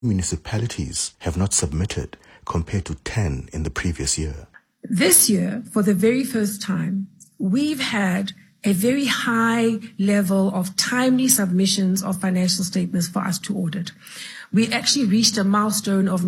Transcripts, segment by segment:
Municipalities have not submitted compared to 10 in the previous year. This year, for the very first time, we've had a very high level of timely submissions of financial statements for us to audit. We actually reached a milestone of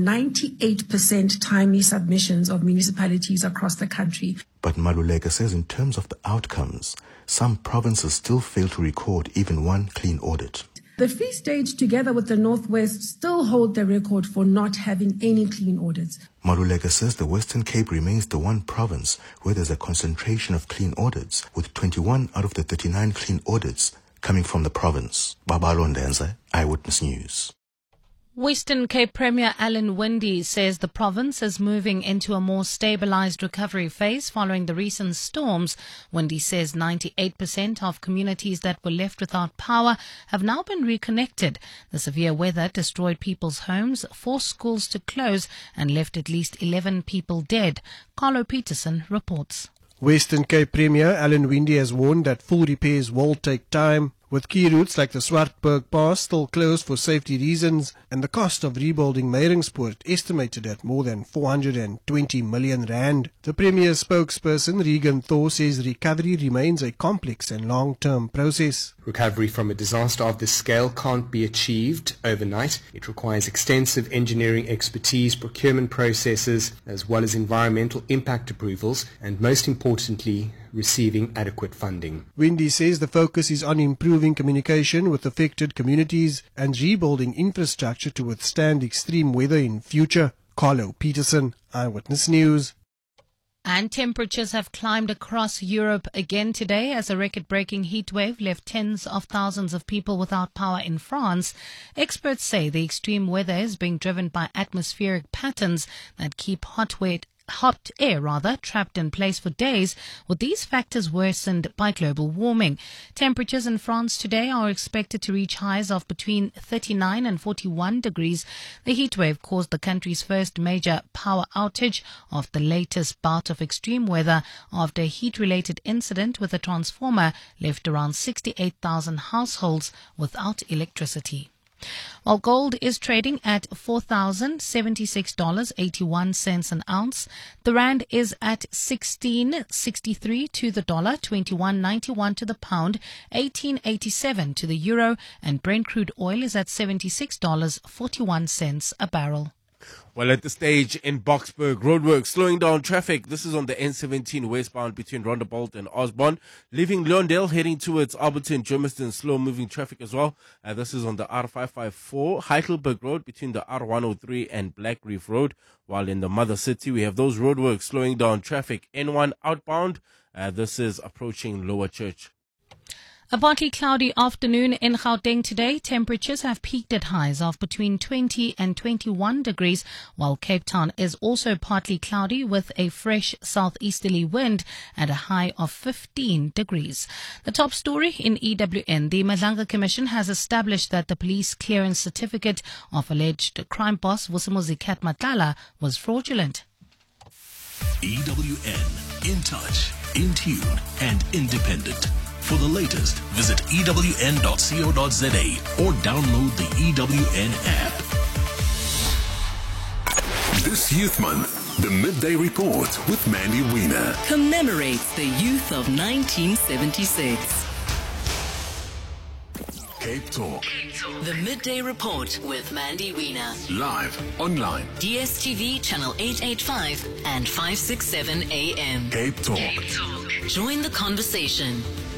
98% timely submissions of municipalities across the country. But Maluleka says in terms of the outcomes, some provinces still fail to record even one clean audit. The Free State, together with the Northwest, still hold the record for not having any clean audits. Maluleka says the Western Cape remains the one province where there's a concentration of clean audits, with 21 out of the 39 clean audits coming from the province. Babalo Ndenze, Eyewitness News. Western Cape Premier Alan Winde says the province is moving into a more stabilized recovery phase following the recent storms. Winde says 98% of communities that were left without power have now been reconnected. The severe weather destroyed people's homes, forced schools to close, and left at least 11 people dead. Carlo Peterson reports. Western Cape Premier Alan Winde has warned that full repairs will take time, with key routes like the Swartberg Pass still closed for safety reasons, and the cost of rebuilding Meyringspoort estimated at more than 420 million rand. The Premier's spokesperson, Regan Thor, says recovery remains a complex and long-term process. Recovery from a disaster of this scale can't be achieved overnight. It requires extensive engineering expertise, procurement processes, as well as environmental impact approvals, and most importantly, receiving adequate funding. Winde says the focus is on improving communication with affected communities and rebuilding infrastructure to withstand extreme weather in future. Carlo Peterson, Eyewitness News. And temperatures have climbed across Europe again today as a record-breaking heatwave left tens of thousands of people without power in France. Experts say the extreme weather is being driven by atmospheric patterns that keep hot air trapped in place for days, with these factors worsened by global warming. Temperatures in France today are expected to reach highs of between 39 and 41 degrees. The heatwave caused the country's first major power outage of the latest bout of extreme weather after a heat-related incident with a transformer left around 68,000 households without electricity. While gold is trading at $4,076.81 an ounce, the rand is at 16.63 to the dollar, 21.91 to the pound, 18.87 to the euro, and Brent crude oil is at $76.41 a barrel. Well, at the stage in Boksburg, roadworks slowing down traffic. This is on the N17 westbound between Rondebolt and Osborne, leaving Leondale heading towards Alberton, Germiston, slow-moving traffic as well. This is on the R554 Heidelberg Road between the R103 and Black Reef Road. While in the mother city, we have those roadworks slowing down traffic. N1 outbound, this is approaching Lower Church. A partly cloudy afternoon in Gauteng today. Temperatures have peaked at highs of between 20 and 21 degrees, while Cape Town is also partly cloudy with a fresh southeasterly wind at a high of 15 degrees. The top story in EWN. The Madlanga Commission has established that the police clearance certificate of alleged crime boss Vusimuzi Kat Matlala was fraudulent. EWN, in touch, in tune, and independent. For the latest, visit ewn.co.za or download the EWN app. This Youth Month, the Midday Report with Mandy Wiener commemorates the youth of 1976. Cape Talk. The Midday Report with Mandy Wiener. Live, online. DSTV channel 885 and 567 AM. Cape Talk. Join the conversation.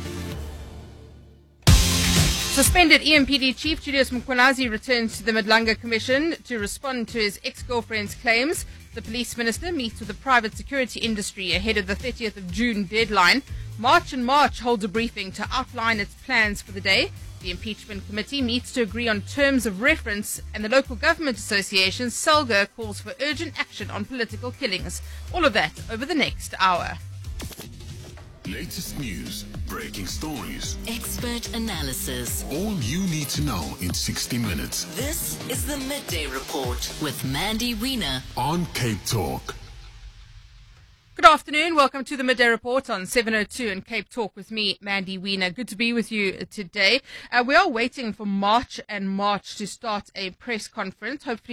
Suspended EMPD Chief Julius Mkhwanazi returns to the Madlanga Commission to respond to his ex-girlfriend's claims. The police minister meets with the private security industry ahead of the 30th of June deadline. March and March holds a briefing to outline its plans for the day. The impeachment committee meets to agree on terms of reference, and the local government association, SALGA, calls for urgent action on political killings. All of that over the next hour. Latest news, breaking stories, expert analysis. All you need to know in 60 minutes. This is the Midday Report with Mandy Wiener on Cape Talk. Good afternoon. Welcome to the Midday Report on 702 and Cape Talk with me, Mandy Wiener. Good to be with you today. We are waiting for March and March to start a press conference. Hopefully